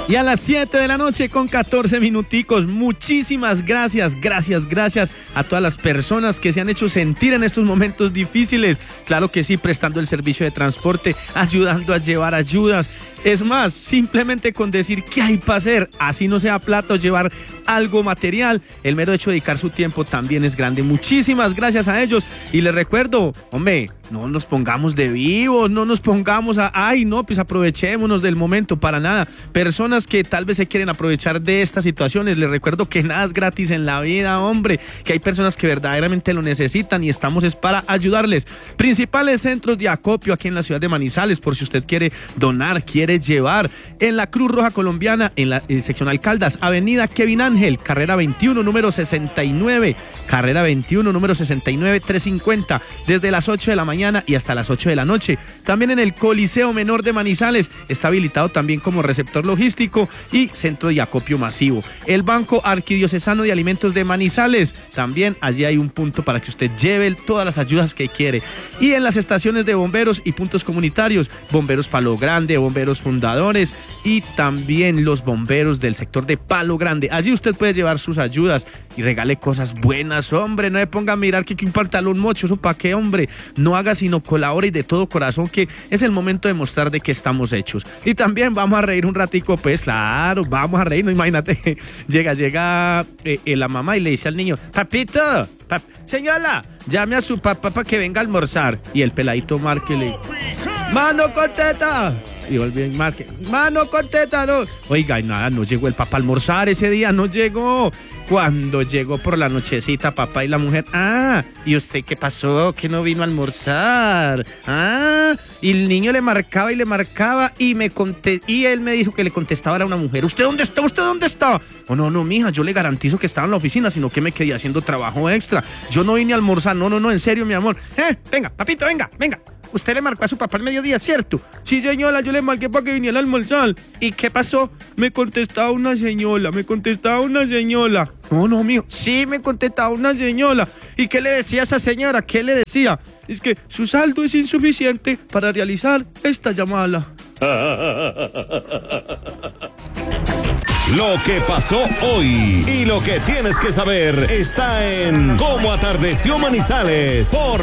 Y a las 7 de la noche con 14 minuticos, muchísimas gracias a todas las personas que se han hecho sentir en estos momentos difíciles. Claro que sí, prestando el servicio de transporte, ayudando a llevar ayudas. Es más, simplemente con decir qué hay para hacer, así no sea plata o llevar algo material, el mero hecho de dedicar su tiempo también es grande. Muchísimas gracias a ellos. Y les recuerdo, hombre, no nos pongamos de vivos, no nos pongamos pues aprovechémonos del momento, para nada. Personas que tal vez se quieren aprovechar de estas situaciones, les recuerdo que nada es gratis en la vida, hombre, que hay personas que verdaderamente lo necesitan y estamos es para ayudarles. Principales centros de acopio aquí en la ciudad de Manizales, por si usted quiere donar, quiere llevar, en la Cruz Roja Colombiana, en la seccional Caldas, avenida Kevin Ángel, carrera 21, número 69, carrera 21, número 69, 350, desde las 8 de la mañana y hasta las 8 de la noche. También en el Coliseo Menor de Manizales, está habilitado también como receptor logístico y centro de acopio masivo. El Banco Arquidiocesano de Alimentos de Manizales, también allí hay un punto para que usted lleve todas las ayudas que quiere. Y en las estaciones de bomberos y puntos comunitarios, Bomberos Palo Grande, Bomberos Fundadores y también los bomberos del sector de Palo Grande. Allí usted puede llevar sus ayudas y regale cosas buenas, hombre. No me ponga a mirar que un pantalón mocho, eso para qué, hombre. No haga sino colabore y de todo corazón, que es el momento de mostrar de qué estamos hechos. Y también vamos a reír un ratico, pues claro, vamos a reír, no, imagínate. Llega la mamá y le dice al niño: papito, señora, llame a su papá para que venga a almorzar. Y el peladito marque y le dice: mano contenta. Y volvió y marque: mano contenta, no. Oiga, y nada, no llegó el papá a almorzar ese día, no llegó. Cuando llegó por la nochecita, papá y la mujer: ¿y usted qué pasó? ¿Que no vino a almorzar? Y el niño le marcaba y él me dijo que le contestaba a una mujer: ¿usted dónde está? ¿Usted dónde está? Oh, no, mija, yo le garantizo que estaba en la oficina, sino que me quedé haciendo trabajo extra. Yo no vine a almorzar, no, en serio, mi amor. Venga, papito, venga. Usted le marcó a su papá al mediodía, ¿cierto? Sí, señora, yo le marqué para que viniera a almorzar. ¿Y qué pasó? Me contestaba una señora. No, mijo. Sí, me contestaba una señora. ¿Y qué le decía a esa señora? ¿Qué le decía? Es que su saldo es insuficiente para realizar esta llamada. Lo que pasó hoy y lo que tienes que saber está en Cómo Atardeció Manizales por